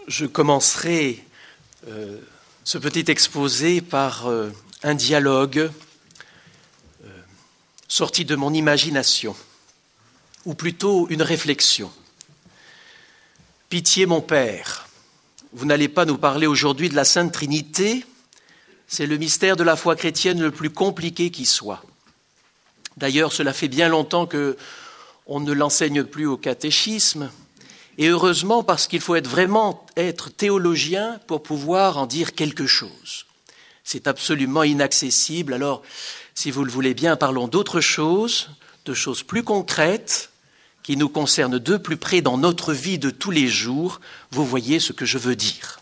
Je commencerai ce petit exposé par un dialogue sorti de mon imagination, ou plutôt une réflexion. Pitié, mon Père, vous n'allez pas nous parler aujourd'hui de la Sainte Trinité, c'est le mystère de la foi chrétienne le plus compliqué qui soit. D'ailleurs, cela fait bien longtemps qu'on ne l'enseigne plus au catéchisme, et heureusement parce qu'il faut vraiment être théologien pour pouvoir en dire quelque chose. C'est absolument inaccessible, alors si vous le voulez bien, parlons d'autre chose, de choses plus concrètes, qui nous concernent de plus près dans notre vie de tous les jours. Vous voyez ce que je veux dire.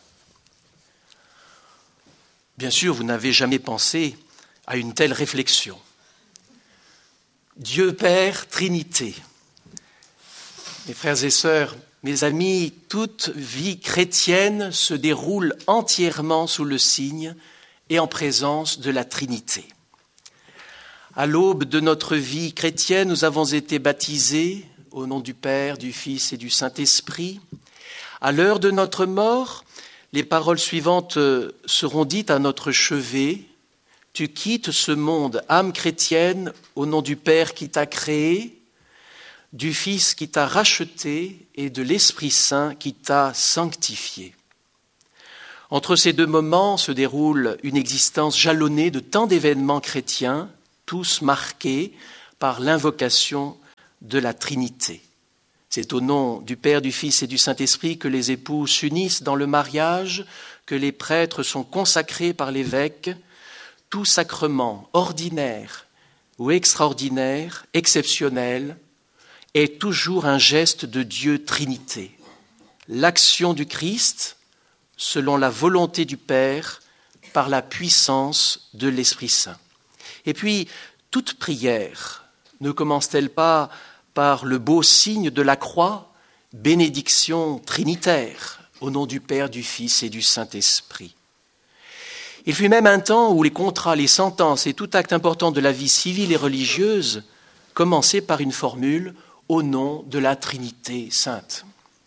Bien sûr, vous n'avez jamais pensé à une telle réflexion. Dieu Père, Trinité. Mes frères et sœurs, mes amis, toute vie chrétienne se déroule entièrement sous le signe et en présence de la Trinité. À l'aube de notre vie chrétienne, nous avons été baptisés au nom du Père, du Fils et du Saint-Esprit. À l'heure de notre mort, les paroles suivantes seront dites à notre chevet. Tu quittes ce monde, âme chrétienne, au nom du Père qui t'a créé, du Fils qui t'a racheté et de l'Esprit Saint qui t'a sanctifié. Entre ces deux moments se déroule une existence jalonnée de tant d'événements chrétiens, tous marqués par l'invocation de la Trinité. C'est au nom du Père, du Fils et du Saint-Esprit que les époux s'unissent dans le mariage, que les prêtres sont consacrés par l'évêque. Tout sacrement ordinaire ou extraordinaire, exceptionnel, est toujours un geste de Dieu Trinité. L'action du Christ, selon la volonté du Père, par la puissance de l'Esprit Saint. Et puis, toute prière ne commence-t-elle pas par le beau signe de la croix, bénédiction trinitaire, au nom du Père, du Fils et du Saint-Esprit? Il fut même un temps où les contrats, les sentences et tout acte important de la vie civile et religieuse commençaient par une formule « au nom de la Trinité sainte ».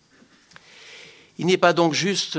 Il n'est pas donc juste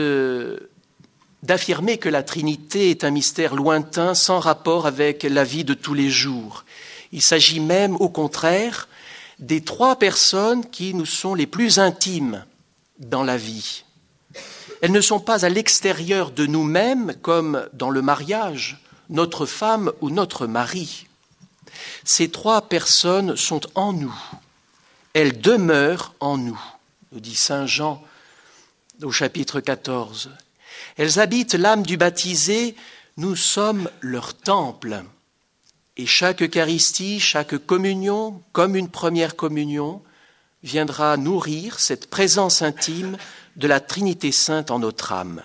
d'affirmer que la Trinité est un mystère lointain sans rapport avec la vie de tous les jours. Il s'agit même, au contraire, des trois personnes qui nous sont les plus intimes dans la vie. Elles ne sont pas à l'extérieur de nous-mêmes, comme dans le mariage, notre femme ou notre mari. Ces trois personnes sont en nous. Elles demeurent en nous, nous dit saint Jean au chapitre 14. Elles habitent l'âme du baptisé, nous sommes leur temple. Et chaque Eucharistie, chaque communion, comme une première communion, viendra nourrir cette présence intime de la Trinité sainte en notre âme.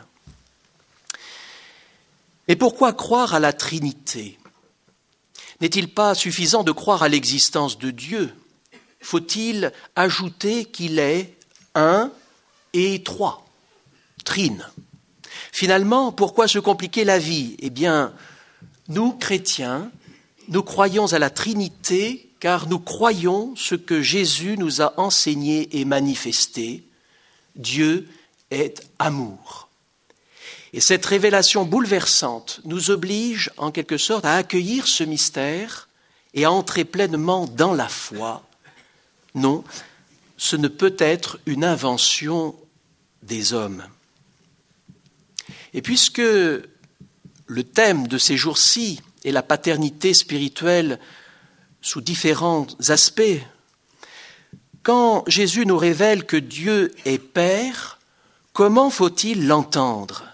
Et pourquoi croire à la Trinité? N'est-il pas suffisant de croire à l'existence de Dieu? Faut-il ajouter qu'il est un et trois, trine? Finalement, pourquoi se compliquer la vie? Eh bien, nous, chrétiens, nous croyons à la Trinité car nous croyons ce que Jésus nous a enseigné et manifesté. Dieu est amour. Et cette révélation bouleversante nous oblige en quelque sorte à accueillir ce mystère et à entrer pleinement dans la foi. Non, ce ne peut être une invention des hommes. Et puisque le thème de ces jours-ci est la paternité spirituelle sous différents aspects, quand Jésus nous révèle que Dieu est Père, comment faut-il l'entendre?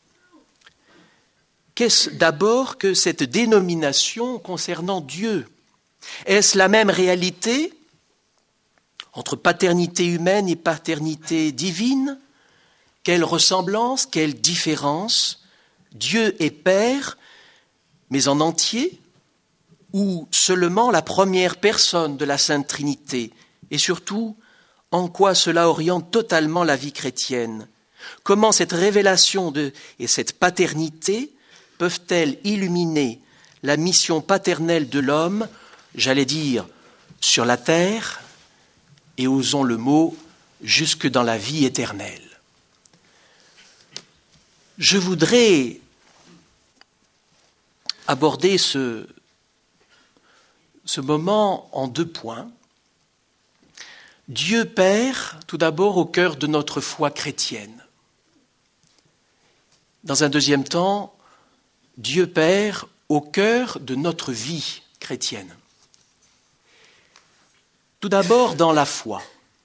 Qu'est-ce d'abord que cette dénomination concernant Dieu? Est-ce la même réalité entre paternité humaine et paternité divine? Quelle ressemblance, quelle différence? Dieu est Père, mais en entier, ou seulement la première personne de la Sainte Trinité? Et surtout, en quoi cela oriente totalement la vie chrétienne? Comment cette révélation et cette paternité peuvent-elles illuminer la mission paternelle de l'homme, j'allais dire, sur la terre, et osons le mot, jusque dans la vie éternelle? Je voudrais aborder ce moment en 2 points. Dieu Père, tout d'abord, au cœur de notre foi chrétienne. Dans un deuxième temps, Dieu Père au cœur de notre vie chrétienne. Tout d'abord, dans la foi.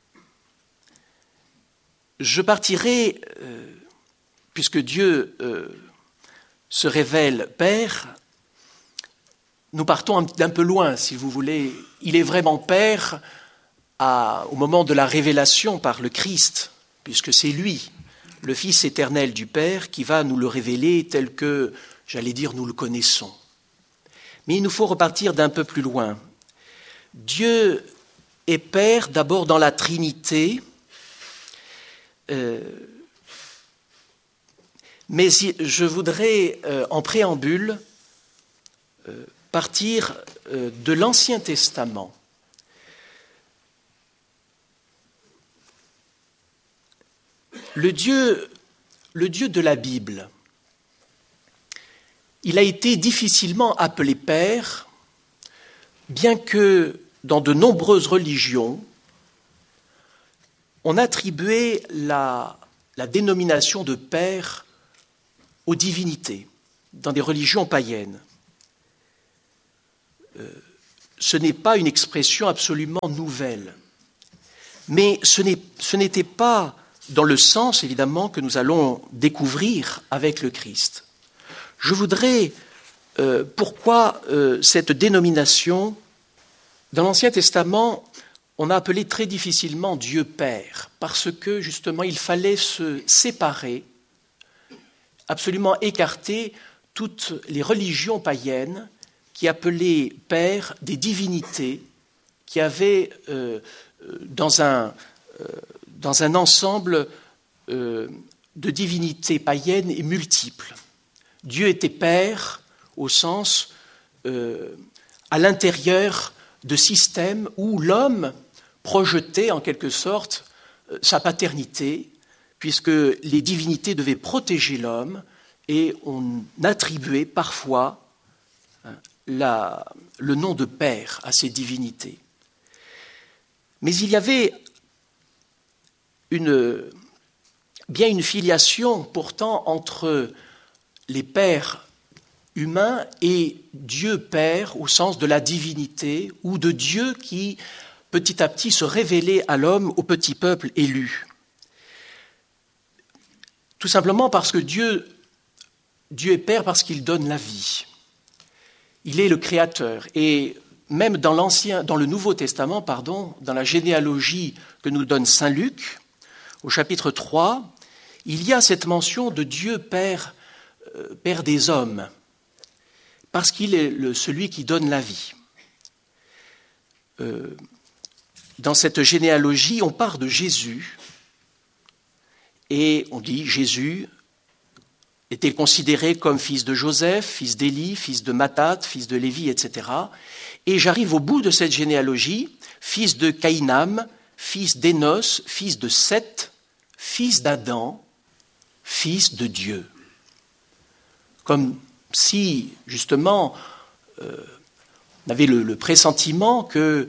Je partirai, puisque Dieu se révèle Père, nous partons d'un peu loin, si vous voulez. Il est vraiment Père au moment de la révélation par le Christ, puisque c'est lui, le Fils éternel du Père, qui va nous le révéler tel que, j'allais dire, nous le connaissons. Mais il nous faut repartir d'un peu plus loin. Dieu est Père d'abord dans la Trinité, mais je voudrais, en préambule, partir de l'Ancien Testament. Le Dieu de la Bible, il a été difficilement appelé Père, bien que dans de nombreuses religions, on attribuait la dénomination de Père aux divinités, dans des religions païennes. Ce n'est pas une expression absolument nouvelle, mais ce n'était pas dans le sens, évidemment, que nous allons découvrir avec le Christ. Je voudrais, pourquoi cette dénomination, dans l'Ancien Testament, on a appelé très difficilement Dieu Père, parce que, justement, il fallait se séparer, absolument écarter toutes les religions païennes qui appelaient Père des divinités qui avaient, dans un ensemble de divinités païennes et multiples. Dieu était Père au sens à l'intérieur de systèmes où l'homme projetait en quelque sorte sa paternité, puisque les divinités devaient protéger l'homme et on attribuait parfois le nom de Père à ces divinités. Mais il y avait bien une filiation pourtant entre les pères humains et Dieu Père au sens de la divinité ou de Dieu qui petit à petit se révélait à l'homme, au petit peuple élu. Tout simplement parce que Dieu est Père parce qu'il donne la vie. Il est le Créateur. Et même dans le Nouveau Testament, dans la généalogie que nous donne saint Luc, au chapitre 3, il y a cette mention de Dieu Père, Père des hommes, parce qu'il est celui qui donne la vie. Dans cette généalogie, on part de Jésus, et on dit Jésus était considéré comme fils de Joseph, fils d'Élie, fils de Mathat, fils de Lévi, etc. Et j'arrive au bout de cette généalogie, fils de Caïnam, fils d'Énos, fils de Seth, fils d'Adam, fils de Dieu. Comme si, justement, on avait le pressentiment que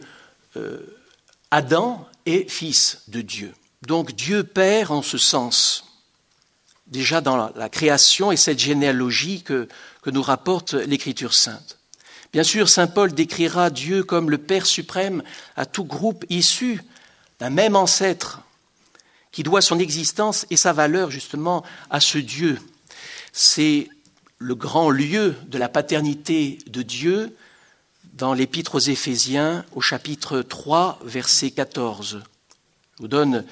Adam est fils de Dieu. Donc Dieu Père en ce sens, déjà dans la création et cette généalogie que nous rapporte l'Écriture sainte. Bien sûr, saint Paul décrira Dieu comme le Père suprême à tout groupe issu d'un même ancêtre qui doit son existence et sa valeur justement à ce Dieu. C'est le grand lieu de la paternité de Dieu dans l'Épître aux Éphésiens au chapitre 3, verset 14. Je vous donne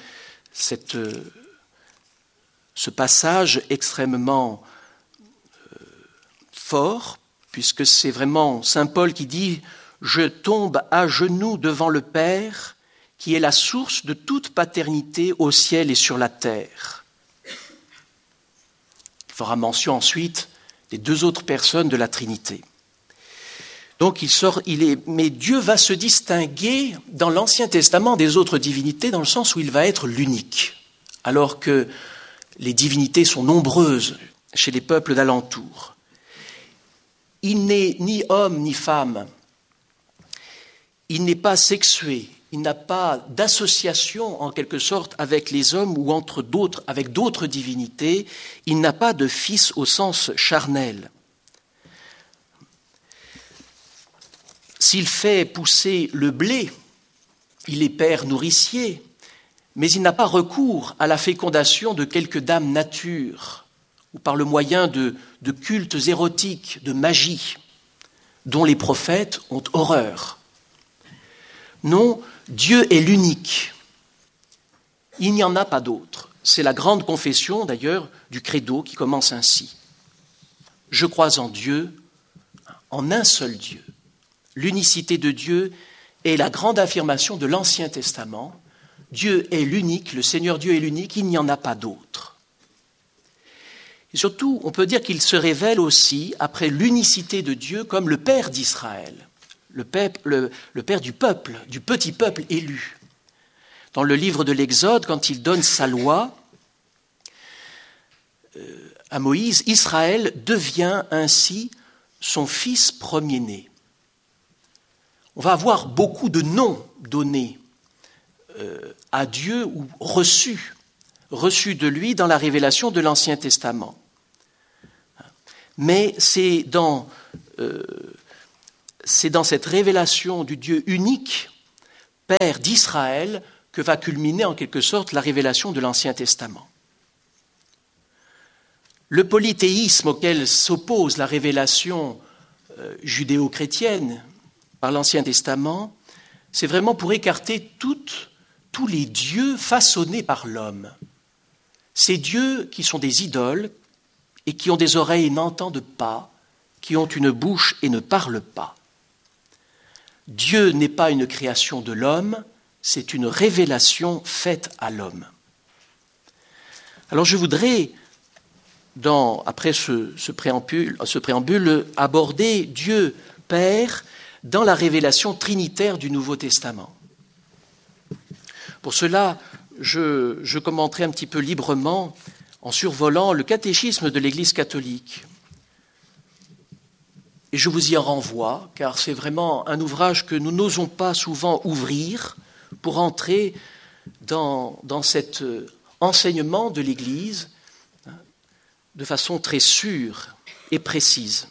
ce passage extrêmement fort, puisque c'est vraiment saint Paul qui dit « Je tombe à genoux devant le Père, qui est la source de toute paternité au ciel et sur la terre. » Il fera mention ensuite des 2 autres personnes de la Trinité. Donc mais Dieu va se distinguer dans l'Ancien Testament des autres divinités dans le sens où il va être l'unique, alors que les divinités sont nombreuses. chez les peuples d'alentour. Il n'est ni homme ni femme. Il n'est pas sexué. Il n'a pas d'association, en quelque sorte, avec les hommes ou avec d'autres divinités. Il n'a pas de fils au sens charnel. S'il fait pousser le blé, il est père nourricier, mais il n'a pas recours à la fécondation de quelque dame nature ou par le moyen de cultes érotiques, de magie, dont les prophètes ont horreur. Non, Dieu est l'unique. Il n'y en a pas d'autre. C'est la grande confession, d'ailleurs, du credo qui commence ainsi. Je crois en Dieu, en un seul Dieu. L'unicité de Dieu est la grande affirmation de l'Ancien Testament. Dieu est l'unique, le Seigneur Dieu est l'unique, il n'y en a pas d'autre. Et surtout, on peut dire qu'il se révèle aussi, après l'unicité de Dieu, comme le Père d'Israël, le Père du peuple, du petit peuple élu. Dans le livre de l'Exode, quand il donne sa loi à Moïse, Israël devient ainsi son fils premier-né. On va avoir beaucoup de noms donnés à Dieu ou reçus de lui dans la révélation de l'Ancien Testament. Mais c'est dans cette révélation du Dieu unique, Père d'Israël, que va culminer en quelque sorte la révélation de l'Ancien Testament. Le polythéisme auquel s'oppose la révélation judéo-chrétienne par l'Ancien Testament, c'est vraiment pour écarter tous les dieux façonnés par l'homme. Ces dieux qui sont des idoles et qui ont des oreilles et n'entendent pas, qui ont une bouche et ne parlent pas. Dieu n'est pas une création de l'homme, c'est une révélation faite à l'homme. Alors je voudrais, après ce préambule, aborder Dieu Père dans la révélation trinitaire du Nouveau Testament. Pour cela, je commenterai un petit peu librement, en survolant le catéchisme de l'Église catholique. Et je vous y renvoie, car c'est vraiment un ouvrage que nous n'osons pas souvent ouvrir pour entrer dans cet enseignement de l'Église de façon très sûre et précise.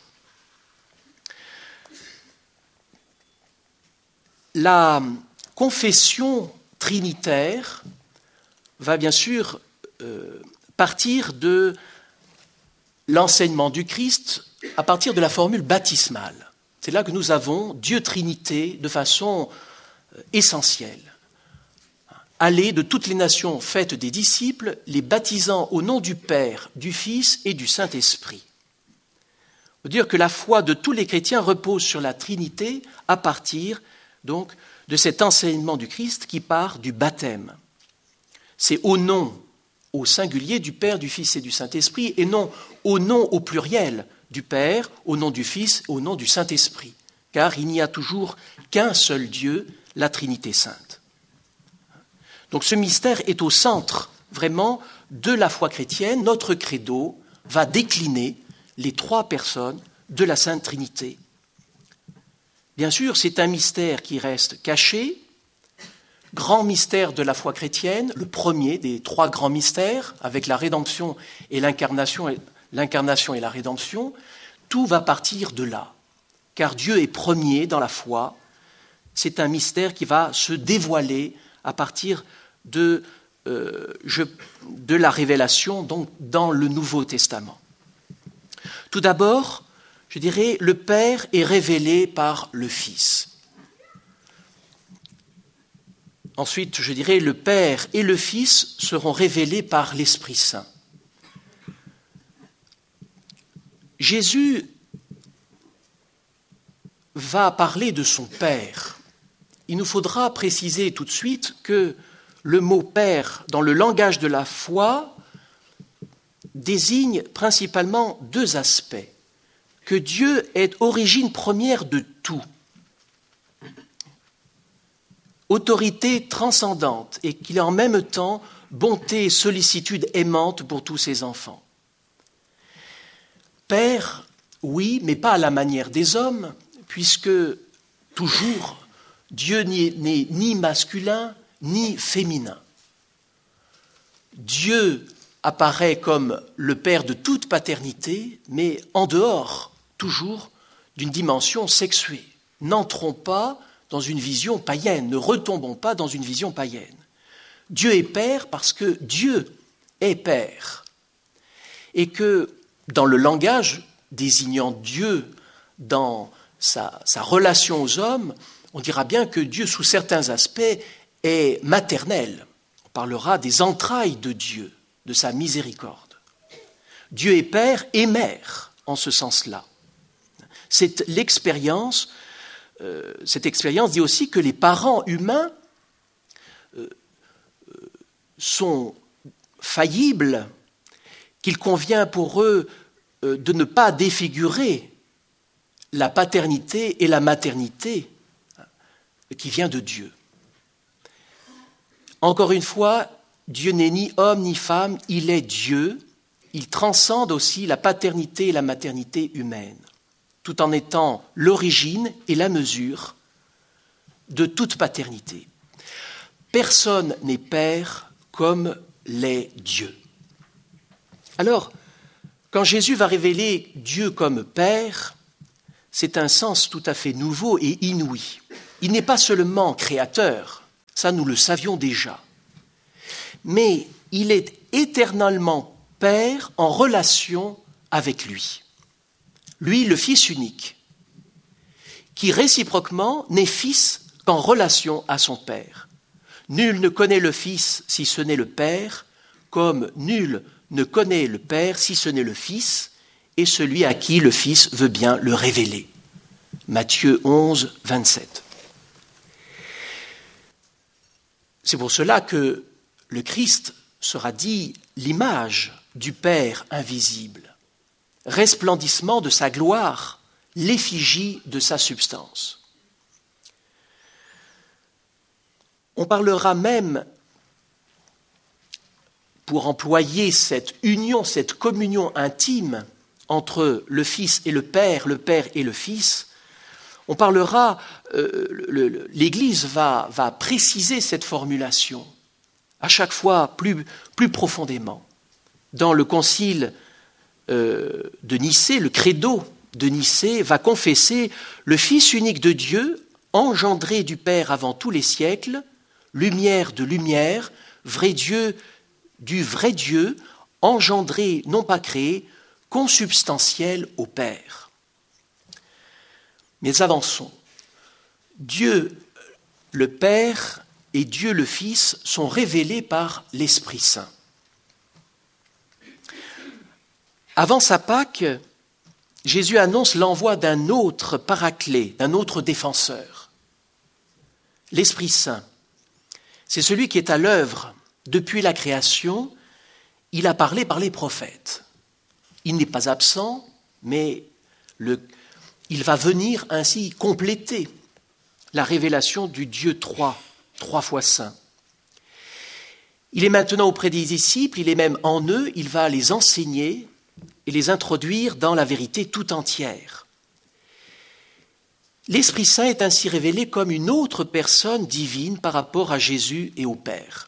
La confession trinitaire va bien sûr partir de l'enseignement du Christ à partir de la formule baptismale. C'est là que nous avons Dieu Trinité de façon essentielle. Allez de toutes les nations, faites des disciples, les baptisant au nom du Père, du Fils et du Saint-Esprit. On peut dire que la foi de tous les chrétiens repose sur la Trinité à partir donc de cet enseignement du Christ qui part du baptême. C'est au nom, au singulier, du Père, du Fils et du Saint-Esprit, et non au nom au pluriel du Père, au nom du Fils, au nom du Saint-Esprit, car il n'y a toujours qu'un seul Dieu, la Trinité sainte. Donc ce mystère est au centre vraiment de la foi chrétienne. Notre credo va décliner les trois personnes de la Sainte Trinité. Bien sûr, c'est un mystère qui reste caché, grand mystère de la foi chrétienne, le premier des trois grands mystères, avec la rédemption et l'incarnation et la rédemption. Tout va partir de là, car Dieu est premier dans la foi. C'est un mystère qui va se dévoiler à partir de la révélation donc, dans le Nouveau Testament. Tout d'abord, je dirais, le Père est révélé par le Fils. Ensuite, je dirais, le Père et le Fils seront révélés par l'Esprit Saint. Jésus va parler de son Père. Il nous faudra préciser tout de suite que le mot « Père » dans le langage de la foi désigne principalement deux aspects. Que Dieu est origine première de tout, autorité transcendante, et qu'il est en même temps bonté et sollicitude aimante pour tous ses enfants. Père, oui, mais pas à la manière des hommes, puisque toujours Dieu n'est ni masculin ni féminin. Dieu apparaît comme le Père de toute paternité, mais en dehors, toujours, d'une dimension sexuée. N'entrons pas dans une vision païenne, ne retombons pas dans une vision païenne. Dieu est Père parce que Dieu est Père. Et que dans le langage désignant Dieu dans sa relation aux hommes, on dira bien que Dieu, sous certains aspects, est maternel. On parlera des entrailles de Dieu, de sa miséricorde. Dieu est Père et Mère, en ce sens-là. Cette expérience dit aussi que les parents humains sont faillibles, qu'il convient pour eux de ne pas défigurer la paternité et la maternité qui vient de Dieu. Encore une fois, Dieu n'est ni homme ni femme, il est Dieu. Il transcende aussi la paternité et la maternité humaine, tout en étant l'origine et la mesure de toute paternité. Personne n'est père comme l'est Dieu. Alors, quand Jésus va révéler Dieu comme Père, c'est un sens tout à fait nouveau et inouï. Il n'est pas seulement créateur, ça nous le savions déjà, mais il est éternellement Père en relation avec lui. Lui, le Fils unique, qui réciproquement n'est Fils qu'en relation à son Père. Nul ne connaît le Fils si ce n'est le Père, comme nul ne connaît le Père si ce n'est le Fils, et celui à qui le Fils veut bien le révéler. Matthieu 11, 27. C'est pour cela que le Christ sera dit l'image du Père invisible, resplendissement de sa gloire, l'effigie de sa substance. On parlera même, pour employer cette union, cette communion intime entre le Fils et le Père et le Fils, on parlera, l'Église va préciser cette formulation à chaque fois plus profondément. Dans le concile de Nicée, le credo de Nicée va confesser le Fils unique de Dieu, engendré du Père avant tous les siècles, lumière de lumière, vrai Dieu du vrai Dieu, engendré, non pas créé, consubstantiel au Père. Mais avançons. Dieu le Père et Dieu le Fils sont révélés par l'Esprit Saint. Avant sa Pâque, Jésus annonce l'envoi d'un autre paraclet, d'un autre défenseur. L'Esprit Saint, c'est celui qui est à l'œuvre depuis la création. Il a parlé par les prophètes. Il n'est pas absent, mais il va venir ainsi compléter la révélation du Dieu trois fois saint. Il est maintenant auprès des disciples, il est même en eux, il va les enseigner et les introduire dans la vérité tout entière. L'Esprit Saint est ainsi révélé comme une autre personne divine par rapport à Jésus et au Père.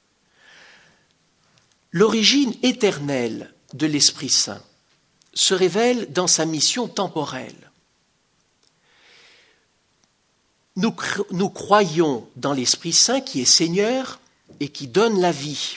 L'origine éternelle de l'Esprit Saint se révèle dans sa mission temporelle. Nous croyons dans l'Esprit Saint qui est Seigneur et qui donne la vie.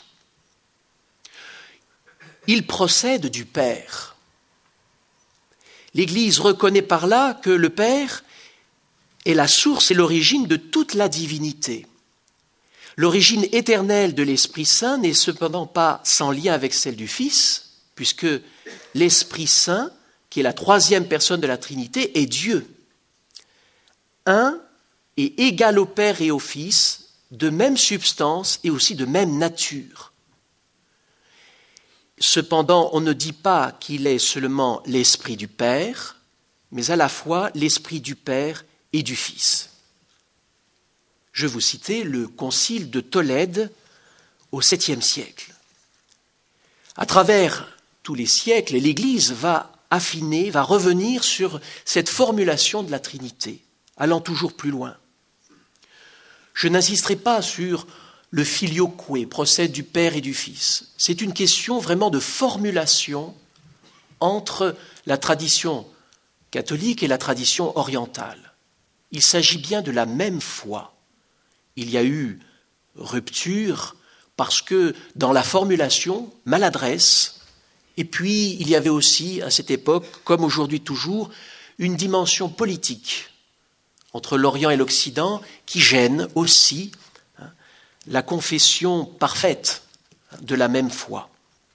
Il procède du Père. L'Église reconnaît par là que le Père est la source et l'origine de toute la divinité. L'origine éternelle de l'Esprit Saint n'est cependant pas sans lien avec celle du Fils, puisque l'Esprit Saint, qui est la troisième personne de la Trinité, est Dieu. Un et égal au Père et au Fils, de même substance et aussi de même nature. Cependant, on ne dit pas qu'il est seulement l'Esprit du Père, mais à la fois l'Esprit du Père et du Fils. Je vous citais le concile de Tolède au 7e siècle. À travers tous les siècles, l'Église va affiner, va revenir sur cette formulation de la Trinité, allant toujours plus loin. Je n'insisterai pas sur le filioque, procède du Père et du Fils. C'est une question vraiment de formulation entre la tradition catholique et la tradition orientale. Il s'agit bien de la même foi. Il y a eu rupture parce que dans la formulation, maladresse, et puis il y avait aussi à cette époque, comme aujourd'hui toujours, une dimension politique entre l'Orient et l'Occident qui gêne aussi la confession parfaite de la même foi.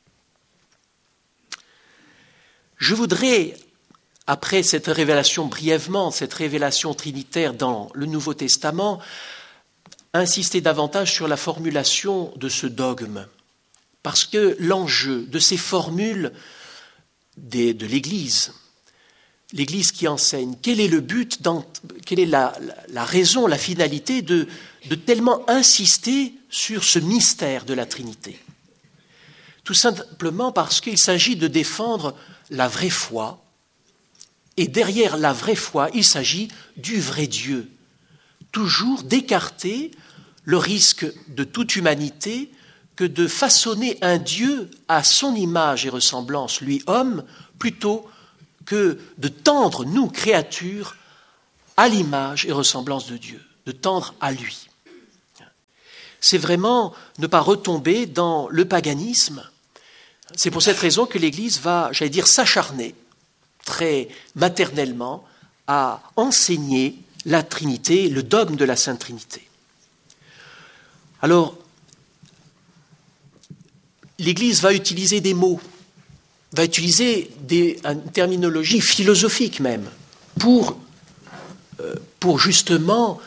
Je voudrais, après cette révélation brièvement, cette révélation trinitaire dans le Nouveau Testament, insister davantage sur la formulation de ce dogme, parce que l'enjeu de ces formules de l'Église, l'Église qui enseigne, quel est le but, quelle est la raison, la finalité de tellement insister sur ce mystère de la Trinité? Tout simplement parce qu'il s'agit de défendre la vraie foi, et derrière la vraie foi, il s'agit du vrai Dieu. Toujours d'écarter le risque de toute humanité que de façonner un Dieu à son image et ressemblance, lui homme, plutôt que de tendre, nous, créatures, à l'image et ressemblance de Dieu, de tendre à lui. C'est vraiment ne pas retomber dans le paganisme. C'est pour cette raison que l'Église va, j'allais dire, s'acharner très maternellement à enseigner la Trinité, le dogme de la Sainte Trinité. Alors, l'Église va utiliser des mots, va utiliser une terminologie philosophique même, pour justement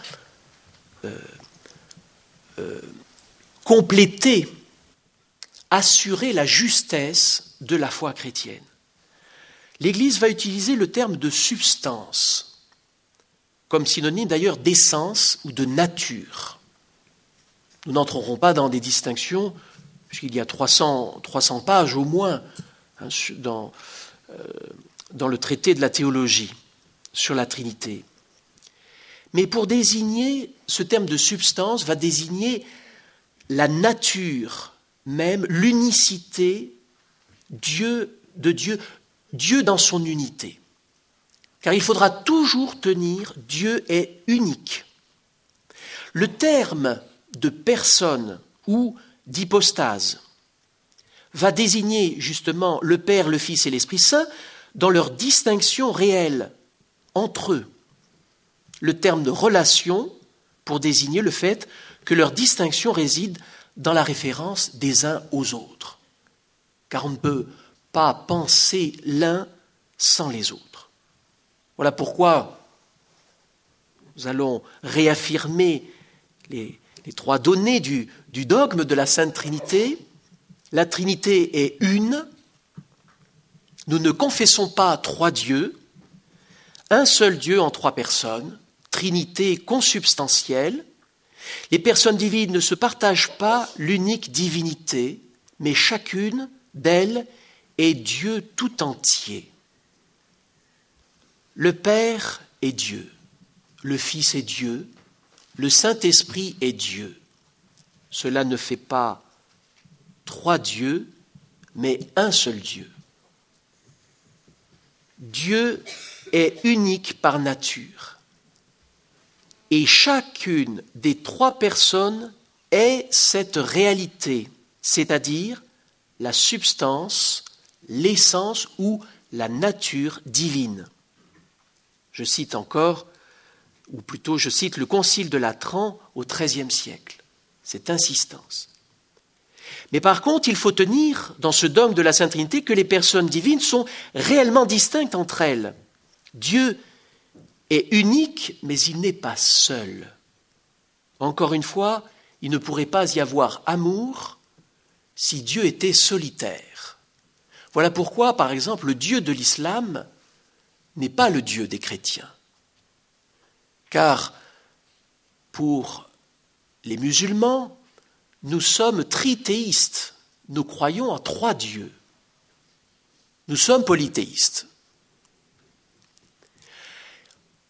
compléter, assurer la justesse de la foi chrétienne. L'Église va utiliser le terme de substance, comme synonyme d'ailleurs d'essence ou de nature. Nous n'entrerons pas dans des distinctions, puisqu'il y a 300 pages au moins dans le traité de la théologie sur la Trinité. Mais pour désigner, ce terme de substance va désigner la nature même, l'unicité de Dieu, Dieu dans son unité. Car il faudra toujours tenir, Dieu est unique. Le terme de personne ou d'hypostase va désigner justement le Père, le Fils et l'Esprit Saint dans leur distinction réelle entre eux. Le terme de relation pour désigner le fait que leur distinction réside dans la référence des uns aux autres. Car on ne peut pas penser l'un sans les autres. Voilà pourquoi nous allons réaffirmer les trois données du dogme de la Sainte Trinité. La Trinité est une. Nous ne confessons pas trois dieux, un seul Dieu en trois personnes, Trinité consubstantielle. Les personnes divines ne se partagent pas l'unique divinité, mais chacune d'elles est Dieu tout entier. Le Père est Dieu, le Fils est Dieu, le Saint-Esprit est Dieu. Cela ne fait pas trois dieux, mais un seul Dieu. Dieu est unique par nature. Et chacune des trois personnes est cette réalité, c'est-à-dire la substance, l'essence ou la nature divine. Je cite encore, ou plutôt je cite le Concile de Latran au XIIIe siècle, cette insistance. Mais par contre, il faut tenir dans ce dogme de la Sainte Trinité que les personnes divines sont réellement distinctes entre elles. Dieu est unique, mais il n'est pas seul. Encore une fois, il ne pourrait pas y avoir amour si Dieu était solitaire. Voilà pourquoi, par exemple, le Dieu de l'islam n'est pas le Dieu des chrétiens. Car pour les musulmans, nous sommes trithéistes. Nous croyons en trois dieux. Nous sommes polythéistes.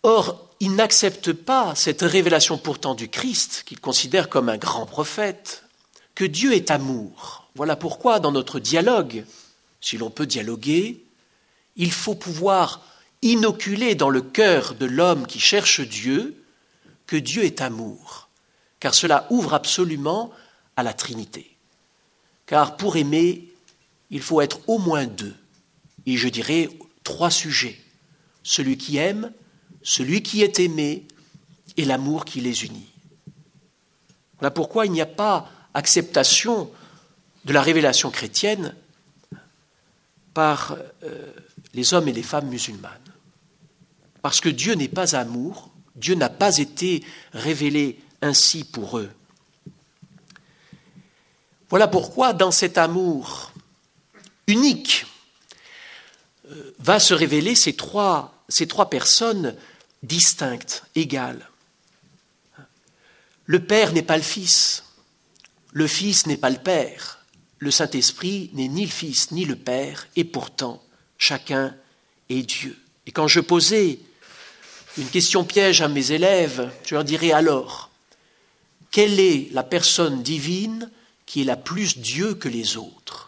Or, ils n'acceptent pas cette révélation pourtant du Christ, qu'ils considèrent comme un grand prophète, que Dieu est amour. Voilà pourquoi, dans notre dialogue, si l'on peut dialoguer, il faut pouvoir inoculer dans le cœur de l'homme qui cherche Dieu que Dieu est amour, car cela ouvre absolument à la Trinité. Car pour aimer, il faut être au moins deux, et je dirais 3 sujets. Celui qui aime, celui qui est aimé et l'amour qui les unit. Voilà pourquoi il n'y a pas acceptation de la révélation chrétienne par les hommes et les femmes musulmanes. Parce que Dieu n'est pas amour, Dieu n'a pas été révélé ainsi pour eux. Voilà pourquoi dans cet amour unique va se révéler ces trois personnes distinctes, égales. Le Père n'est pas le Fils n'est pas le Père, le Saint-Esprit n'est ni le Fils ni le Père, et pourtant chacun est Dieu. Et quand je posais une question piège à mes élèves, je leur dirais alors, quelle est la personne divine qui est la plus Dieu que les autres?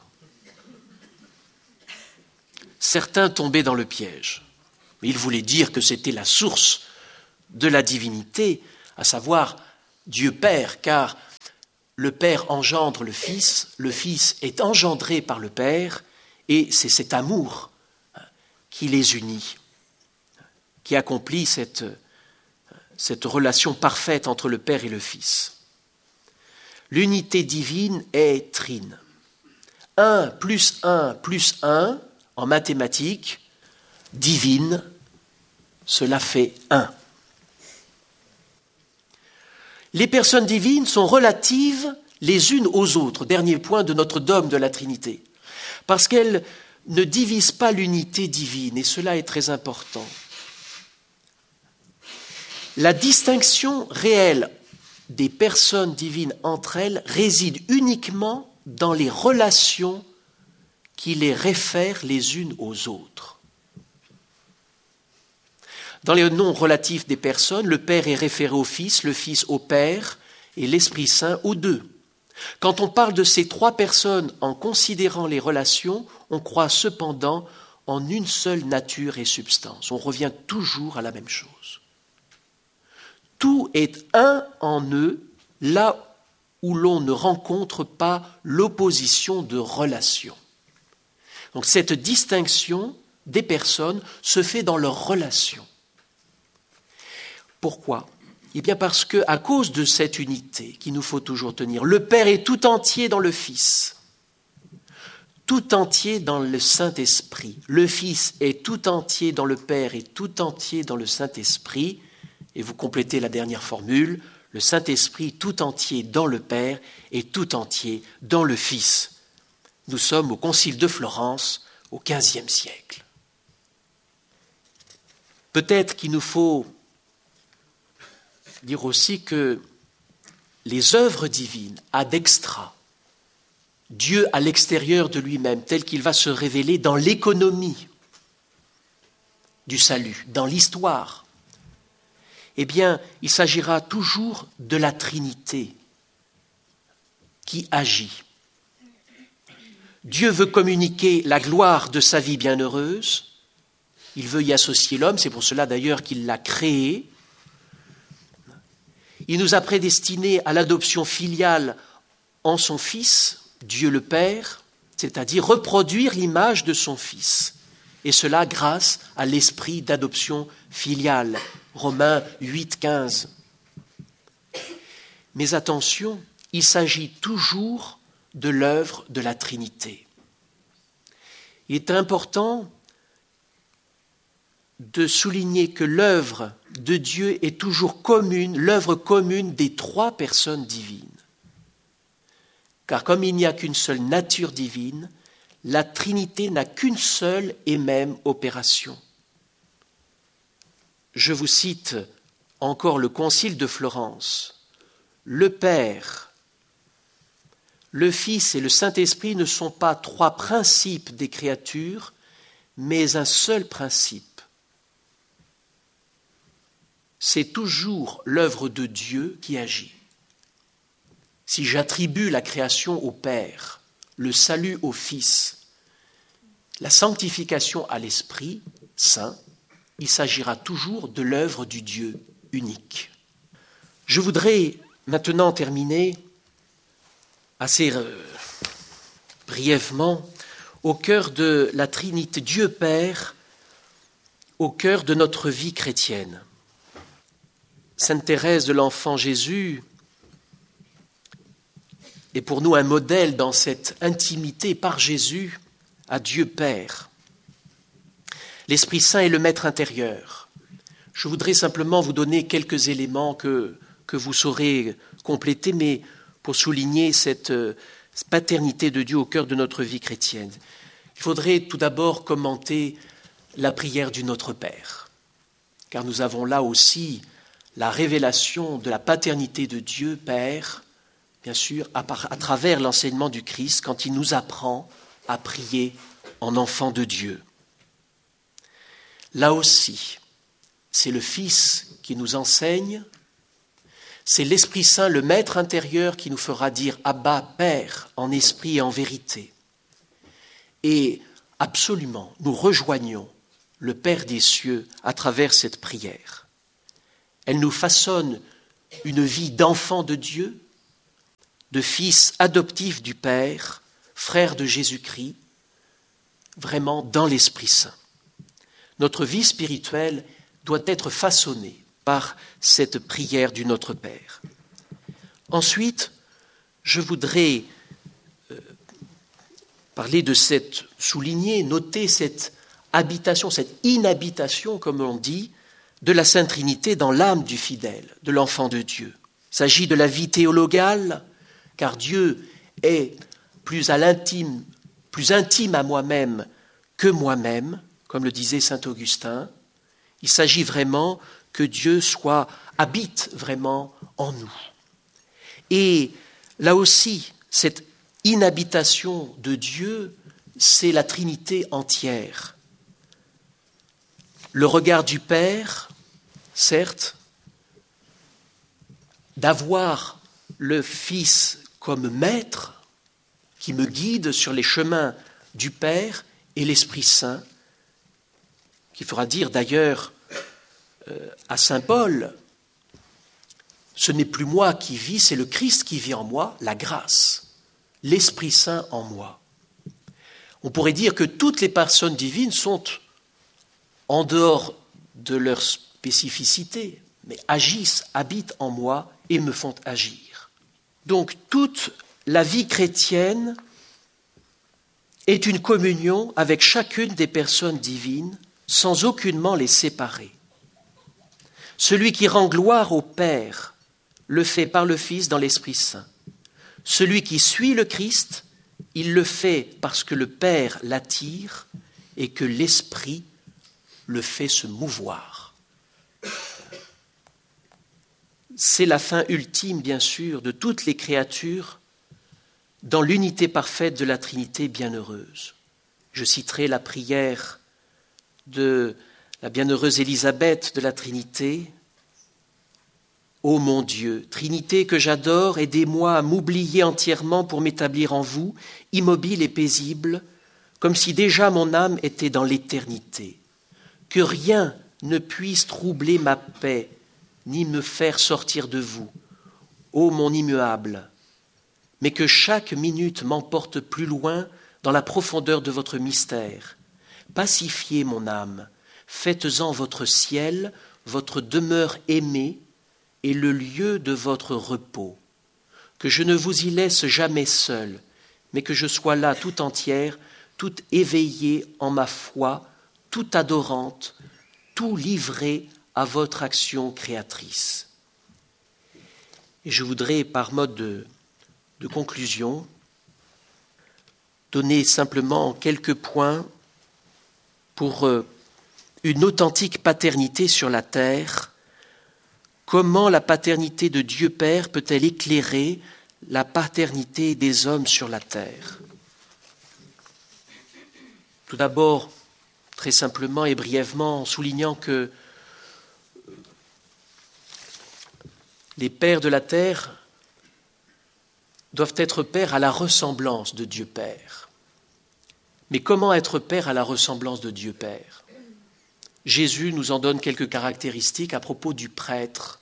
Certains tombaient dans le piège, mais ils voulaient dire que c'était la source de la divinité, à savoir Dieu Père, car le Père engendre le Fils est engendré par le Père, et c'est cet amour qui les unit, qui accomplit cette relation parfaite entre le Père et le Fils. L'unité divine est trine. 1 plus 1 plus 1, en mathématiques, divine, cela fait 1. Les personnes divines sont relatives les unes aux autres, dernier point de notre dogme de la Trinité, parce qu'elles ne divisent pas l'unité divine, et cela est très important. La distinction réelle des personnes divines entre elles réside uniquement dans les relations qui les réfèrent les unes aux autres. Dans les noms relatifs des personnes, le Père est référé au Fils, le Fils au Père et l'Esprit Saint aux deux. Quand on parle de ces 3 personnes en considérant les relations, on croit cependant en une seule nature et substance. On revient toujours à la même chose. Tout est un en eux, là où l'on ne rencontre pas l'opposition de relations. Donc cette distinction des personnes se fait dans leurs relations. Pourquoi ? Eh bien parce qu'à cause de cette unité qu'il nous faut toujours tenir, le Père est tout entier dans le Fils, tout entier dans le Saint-Esprit. Le Fils est tout entier dans le Père et tout entier dans le Saint-Esprit. Et vous complétez la dernière formule, le Saint-Esprit tout entier dans le Père et tout entier dans le Fils. Nous sommes au Concile de Florence au XVe siècle. Peut-être qu'il nous faut dire aussi que les œuvres divines ad extra, Dieu à l'extérieur de lui-même, tel qu'il va se révéler dans l'économie du salut, dans l'histoire, eh bien, il s'agira toujours de la Trinité qui agit. Dieu veut communiquer la gloire de sa vie bienheureuse, il veut y associer l'homme, c'est pour cela d'ailleurs qu'il l'a créé. Il nous a prédestinés à l'adoption filiale en son Fils, Dieu le Père, c'est-à-dire reproduire l'image de son Fils, et cela grâce à l'esprit d'adoption filiale. Romains 8, 15. Mais attention, il s'agit toujours de l'œuvre de la Trinité. Il est important de souligner que l'œuvre de Dieu est toujours commune, l'œuvre commune des 3 personnes divines. Car comme il n'y a qu'une seule nature divine, la Trinité n'a qu'une seule et même opération. Je vous cite encore le Concile de Florence. Le Père, le Fils et le Saint-Esprit ne sont pas 3 principes des créatures, mais un seul principe. c'est toujours l'œuvre de Dieu qui agit. Si j'attribue la création au Père, le salut au Fils, la sanctification à l'Esprit Saint, il s'agira toujours de l'œuvre du Dieu unique. Je voudrais maintenant terminer assez brièvement au cœur de la Trinité, Dieu Père, au cœur de notre vie chrétienne. Sainte Thérèse de l'Enfant Jésus est pour nous un modèle dans cette intimité par Jésus à Dieu Père. L'Esprit Saint est le maître intérieur. Je voudrais simplement vous donner quelques éléments que vous saurez compléter, mais pour souligner cette paternité de Dieu au cœur de notre vie chrétienne. Il faudrait tout d'abord commenter la prière du Notre Père, car nous avons là aussi la révélation de la paternité de Dieu Père, bien sûr, à travers l'enseignement du Christ, quand il nous apprend à prier en enfant de Dieu. Là aussi, c'est le Fils qui nous enseigne, c'est l'Esprit Saint, le Maître intérieur, qui nous fera dire « Abba, Père » en esprit et en vérité. Et absolument, nous rejoignons le Père des cieux à travers cette prière. Elle nous façonne une vie d'enfant de Dieu, de fils adoptif du Père, frère de Jésus-Christ, vraiment dans l'Esprit Saint. Notre vie spirituelle doit être façonnée par cette prière du Notre Père. Ensuite, je voudrais parler de souligner, noter cette habitation, cette inhabitation, comme on dit, de la Sainte Trinité dans l'âme du fidèle, de l'enfant de Dieu. Il s'agit de la vie théologale, car Dieu est plus intime à moi-même que moi-même, comme le disait saint Augustin. Il s'agit vraiment que Dieu habite vraiment en nous. Et là aussi, cette inhabitation de Dieu, c'est la Trinité entière. Le regard du Père, certes, d'avoir le Fils comme maître qui me guide sur les chemins du Père et l'Esprit Saint, qui fera dire d'ailleurs à saint Paul, ce n'est plus moi qui vis, c'est le Christ qui vit en moi, la grâce, l'Esprit Saint en moi. On pourrait dire que toutes les personnes divines sont en dehors de leur spécificité, mais agissent, habitent en moi et me font agir. Donc toute la vie chrétienne est une communion avec chacune des personnes divines, sans aucunement les séparer. Celui qui rend gloire au Père le fait par le Fils dans l'Esprit Saint. Celui qui suit le Christ, il le fait parce que le Père l'attire et que l'Esprit le fait se mouvoir. C'est la fin ultime, bien sûr, de toutes les créatures dans l'unité parfaite de la Trinité bienheureuse. Je citerai la prière de la bienheureuse Élisabeth de la Trinité. Ô mon Dieu, Trinité que j'adore, aidez-moi à m'oublier entièrement pour m'établir en vous, immobile et paisible, comme si déjà mon âme était dans l'éternité. Que rien ne puisse troubler ma paix, ni me faire sortir de vous, ô mon immuable, mais que chaque minute m'emporte plus loin dans la profondeur de votre mystère. Pacifiez mon âme, faites-en votre ciel, votre demeure aimée et le lieu de votre repos. Que je ne vous y laisse jamais seul, mais que je sois là tout entière, toute éveillée en ma foi, toute adorante, tout livrée à votre action créatrice. Et je voudrais, par mode de conclusion, donner simplement quelques points pour une authentique paternité sur la terre. Comment la paternité de Dieu Père peut-elle éclairer la paternité des hommes sur la terre? Tout d'abord, très simplement et brièvement, en soulignant que Les pères de la terre doivent être pères à la ressemblance de Dieu Père. Mais comment être père à la ressemblance de Dieu Père ? Jésus nous en donne quelques caractéristiques à propos du prêtre,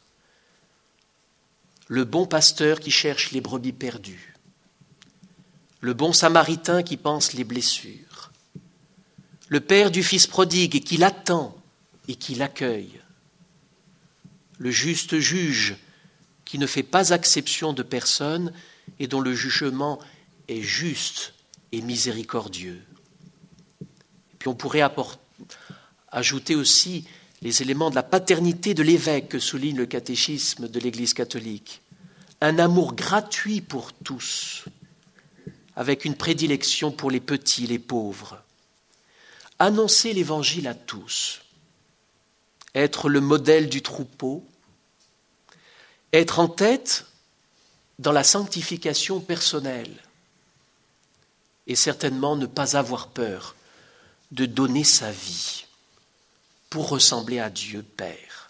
le bon pasteur qui cherche les brebis perdues, le bon samaritain qui panse les blessures, le père du fils prodigue qui l'attend et qui l'accueille, le juste juge qui ne fait pas exception de personne et dont le jugement est juste et miséricordieux. Et puis on pourrait ajouter aussi les éléments de la paternité de l'évêque que souligne le catéchisme de l'Église catholique. Un amour gratuit pour tous, avec une prédilection pour les petits, les pauvres. Annoncer l'Évangile à tous, être le modèle du troupeau, être en tête dans la sanctification personnelle et certainement ne pas avoir peur de donner sa vie pour ressembler à Dieu Père.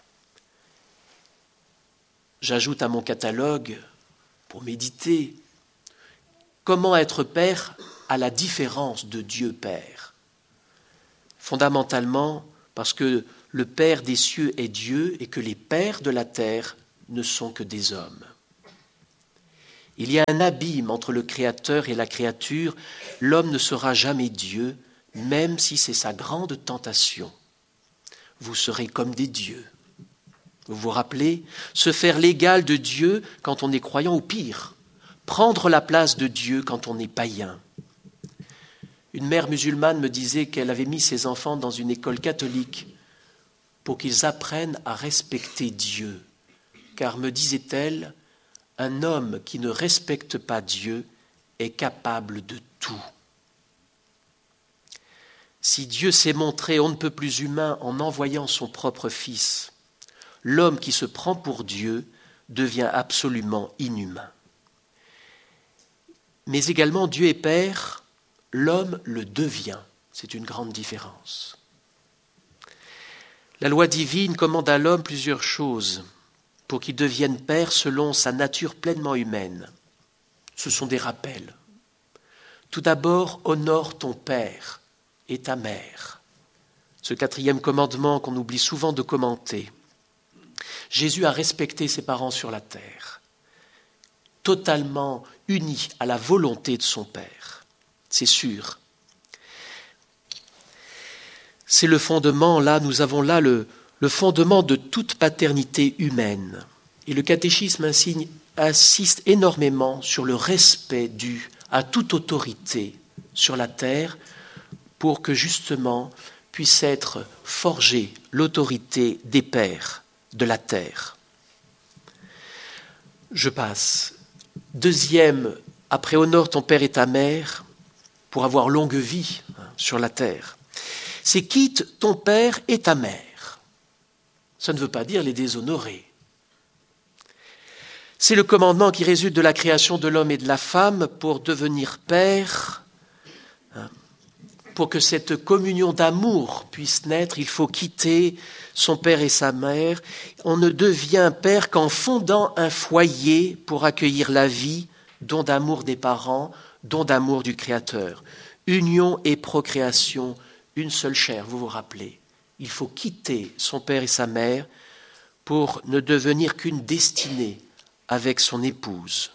J'ajoute à mon catalogue, pour méditer, comment être père à la différence de Dieu Père. Fondamentalement, parce que le Père des cieux est Dieu et que les pères de la terre ne sont que des hommes. Il y a un abîme entre le Créateur et la créature. L'homme ne sera jamais Dieu, même si c'est sa grande tentation. Vous serez comme des dieux. Vous vous rappelez, se faire l'égal de Dieu quand on est croyant, ou pire, prendre la place de Dieu quand on est païen. Une mère musulmane me disait qu'elle avait mis ses enfants dans une école catholique pour qu'ils apprennent à respecter Dieu. Car, me disait-elle, un homme qui ne respecte pas Dieu est capable de tout. Si Dieu s'est montré on ne peut plus humain en envoyant son propre Fils, l'homme qui se prend pour Dieu devient absolument inhumain. Mais également Dieu est Père, l'homme le devient. C'est une grande différence. La loi divine commande à l'homme plusieurs choses pour qu'il devienne père selon sa nature pleinement humaine. Ce sont des rappels. Tout d'abord, honore ton père et ta mère. Ce 4e commandement qu'on oublie souvent de commenter. Jésus a respecté ses parents sur la terre, totalement uni à la volonté de son Père. C'est sûr. C'est le fondement, là, nous avons là le fondement de toute paternité humaine. Et le catéchisme insiste énormément sur le respect dû à toute autorité sur la terre pour que justement puisse être forgée l'autorité des pères de la terre. Je passe. 2e, après honore ton père et ta mère pour avoir longue vie sur la terre. C'est quitte ton père et ta mère. Ça ne veut pas dire les déshonorer. C'est le commandement qui résulte de la création de l'homme et de la femme pour devenir père. Pour que cette communion d'amour puisse naître, il faut quitter son père et sa mère. On ne devient père qu'en fondant un foyer pour accueillir la vie, don d'amour des parents, don d'amour du Créateur. Union et procréation, une seule chair, vous vous rappelez. Il faut quitter son père et sa mère pour ne devenir qu'une destinée avec son épouse.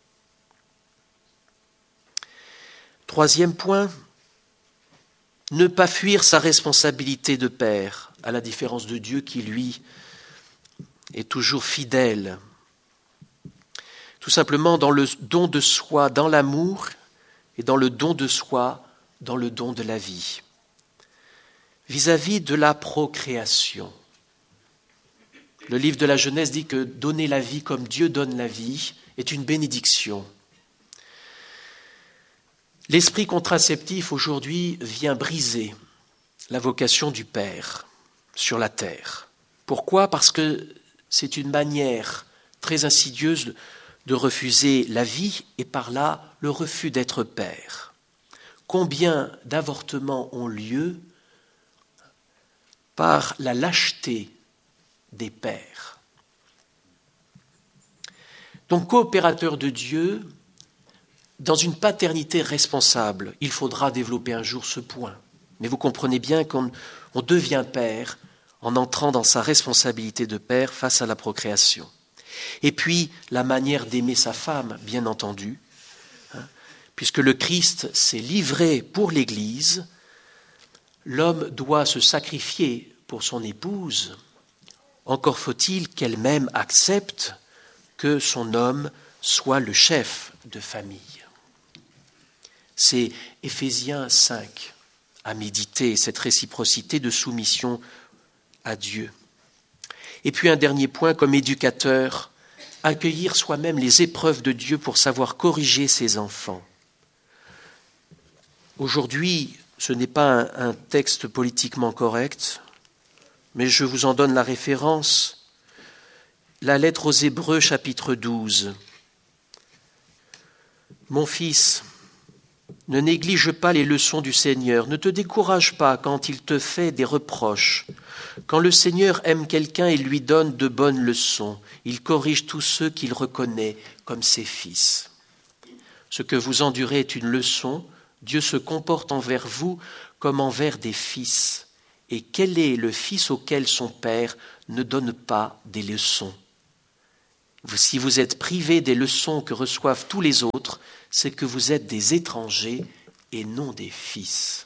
3e point, ne pas fuir sa responsabilité de père, à la différence de Dieu qui, lui, est toujours fidèle. Tout simplement dans le don de soi, dans l'amour, et dans le don de soi, dans le don de la vie. Vis-à-vis de la procréation. Le livre de la Genèse dit que donner la vie comme Dieu donne la vie est une bénédiction. L'esprit contraceptif aujourd'hui vient briser la vocation du Père sur la terre. Pourquoi ? Parce que c'est une manière très insidieuse de refuser la vie et par là le refus d'être père. Combien d'avortements ont lieu par la lâcheté des pères ? Donc, coopérateur de Dieu, dans une paternité responsable, il faudra développer un jour ce point. Mais vous comprenez bien qu'on devient père en entrant dans sa responsabilité de père face à la procréation. Et puis, la manière d'aimer sa femme, bien entendu, puisque le Christ s'est livré pour l'Église, l'homme doit se sacrifier pour son épouse. Encore faut-il qu'elle-même accepte que son homme soit le chef de famille. C'est Éphésiens 5 à méditer, cette réciprocité de soumission à Dieu. Et puis un dernier point, comme éducateur, accueillir soi-même les épreuves de Dieu pour savoir corriger ses enfants. Aujourd'hui, ce n'est pas un texte politiquement correct, mais je vous en donne la référence. La lettre aux Hébreux, chapitre 12. Mon fils, ne néglige pas les leçons du Seigneur, ne te décourage pas quand il te fait des reproches. Quand le Seigneur aime quelqu'un, il lui donne de bonnes leçons. Il corrige tous ceux qu'il reconnaît comme ses fils. Ce que vous endurez est une leçon. Dieu se comporte envers vous comme envers des fils. Et quel est le fils auquel son père ne donne pas des leçons ? Si vous êtes privés des leçons que reçoivent tous les autres, c'est que vous êtes des étrangers et non des fils.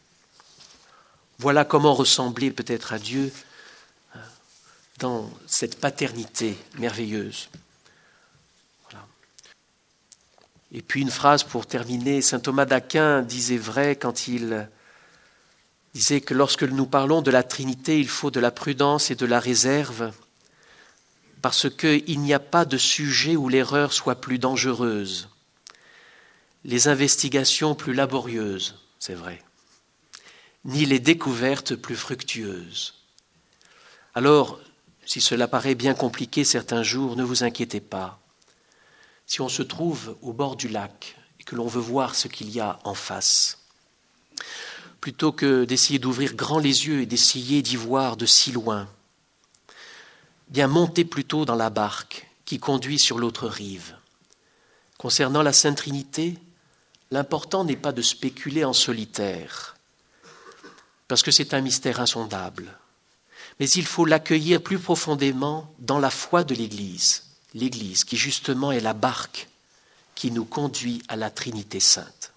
Voilà comment ressembler peut-être à Dieu dans cette paternité merveilleuse. Voilà. Et puis une phrase pour terminer. Saint Thomas d'Aquin disait vrai quand il disait que lorsque nous parlons de la Trinité, il faut de la prudence et de la réserve, parce qu'il n'y a pas de sujet où l'erreur soit plus dangereuse, les investigations plus laborieuses, c'est vrai, ni les découvertes plus fructueuses. Alors, si cela paraît bien compliqué certains jours, ne vous inquiétez pas. Si on se trouve au bord du lac et que l'on veut voir ce qu'il y a en face, plutôt que d'essayer d'ouvrir grand les yeux et d'essayer d'y voir de si loin, bien montez plutôt dans la barque qui conduit sur l'autre rive. Concernant la Sainte Trinité, l'important n'est pas de spéculer en solitaire, parce que c'est un mystère insondable. Mais il faut l'accueillir plus profondément dans la foi de l'Église, l'Église qui justement est la barque qui nous conduit à la Trinité sainte.